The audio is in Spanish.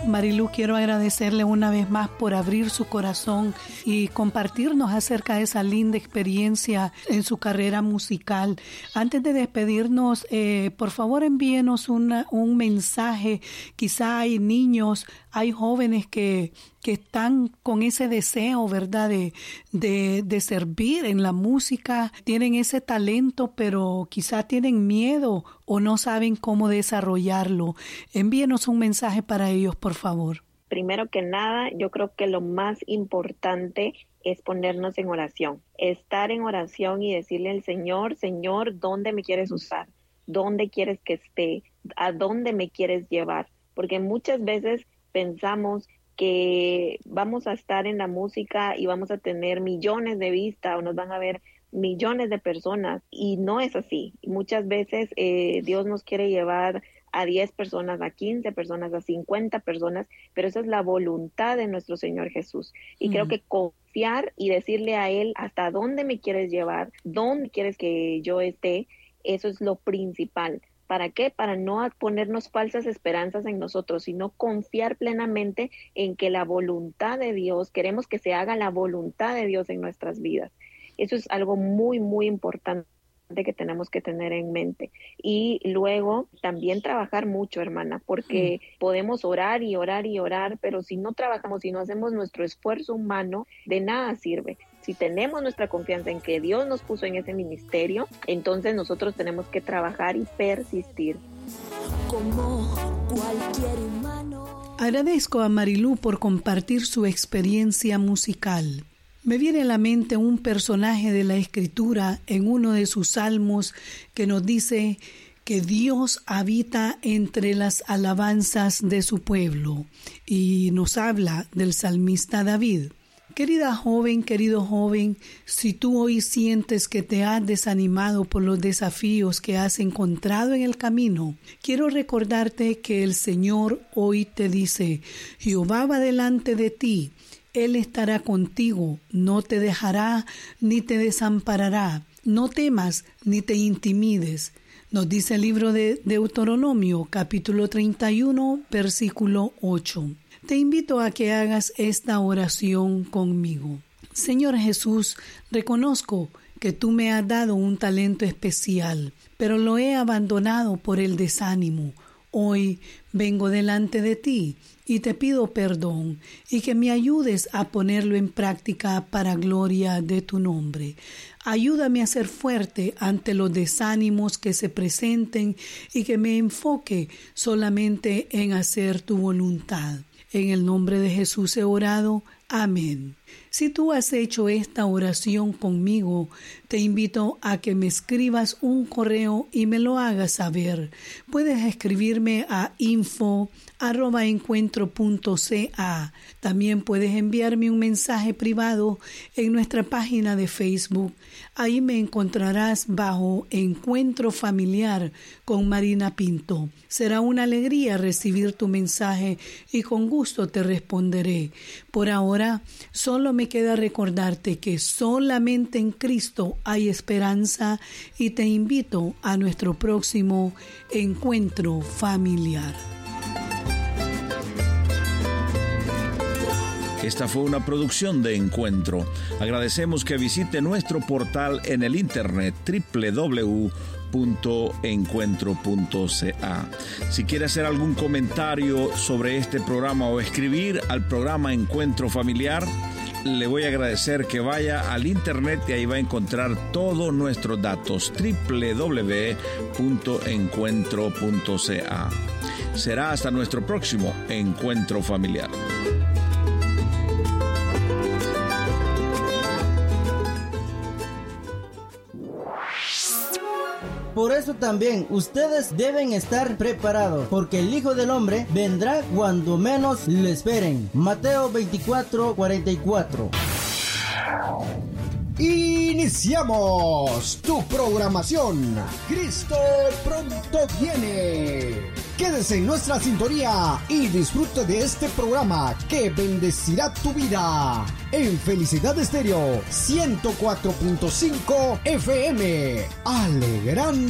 Marilu, quiero agradecerle una vez más por abrir su corazón y compartirnos acerca de esa linda experiencia en su carrera musical. Antes de despedirnos, por favor envíenos un mensaje. Quizá hay niños, hay jóvenes que están con ese deseo, ¿verdad?, de servir en la música, tienen ese talento, pero quizá tienen miedo o no saben cómo desarrollarlo. Envíenos un mensaje para ellos, por favor. Primero que nada, yo creo que lo más importante es ponernos en oración, estar en oración y decirle al Señor, Señor, ¿dónde me quieres usar? ¿Dónde quieres que esté? ¿A dónde me quieres llevar? Porque muchas veces pensamos que vamos a estar en la música y vamos a tener millones de vistas o nos van a ver millones de personas, y no es así. Muchas veces Dios nos quiere llevar a 10 personas, a 15 personas, a 50 personas, pero esa es la voluntad de nuestro Señor Jesús. Y creo que confiar y decirle a Él hasta dónde me quieres llevar, dónde quieres que yo esté, eso es lo principal. ¿Para qué? Para no ponernos falsas esperanzas en nosotros, sino confiar plenamente en que la voluntad de Dios, queremos que se haga la voluntad de Dios en nuestras vidas. Eso es algo muy, muy importante que tenemos que tener en mente. Y luego también trabajar mucho, hermana, porque podemos orar y orar y orar, pero si no trabajamos, si no hacemos nuestro esfuerzo humano, de nada sirve. Si tenemos nuestra confianza en que Dios nos puso en ese ministerio, entonces nosotros tenemos que trabajar y persistir. Como cualquier humano. Agradezco a Marilu por compartir su experiencia musical. Me viene a la mente un personaje de la Escritura en uno de sus salmos que nos dice que Dios habita entre las alabanzas de su pueblo, y nos habla del salmista David. Querida joven, querido joven, si tú hoy sientes que te has desanimado por los desafíos que has encontrado en el camino, quiero recordarte que el Señor hoy te dice: Jehová va delante de ti, Él estará contigo, no te dejará ni te desamparará. No temas ni te intimides. Nos dice el libro de Deuteronomio, capítulo 31, versículo 8. Te invito a que hagas esta oración conmigo. Señor Jesús, reconozco que tú me has dado un talento especial, pero lo he abandonado por el desánimo. Hoy vengo delante de ti y te pido perdón y que me ayudes a ponerlo en práctica para gloria de tu nombre. Ayúdame a ser fuerte ante los desánimos que se presenten y que me enfoque solamente en hacer tu voluntad. En el nombre de Jesús he orado. Amén. Si tú has hecho esta oración conmigo, te invito a que me escribas un correo y me lo hagas saber. Puedes escribirme a info@encuentro.ca. También puedes enviarme un mensaje privado en nuestra página de Facebook. Ahí me encontrarás bajo Encuentro Familiar con Marina Pinto. Será una alegría recibir tu mensaje y con gusto te responderé. Por ahora, solo me queda recordarte que solamente en Cristo hay esperanza, y te invito a nuestro próximo Encuentro Familiar. Esta fue una producción de Encuentro. Agradecemos que visite nuestro portal en el internet www.encuentro.ca. Si quiere hacer algún comentario sobre este programa o escribir al programa Encuentro Familiar, le voy a agradecer que vaya al internet y ahí va a encontrar todos nuestros datos, www.encuentro.ca. Será hasta nuestro próximo Encuentro Familiar. Por eso también ustedes deben estar preparados, porque el Hijo del Hombre vendrá cuando menos lo esperen. Mateo 24:44. Iniciamos tu programación. Cristo pronto viene. Quédese en nuestra sintonía y disfrute de este programa que bendecirá tu vida. En Felicidad Estéreo 104.5 FM. Alegrando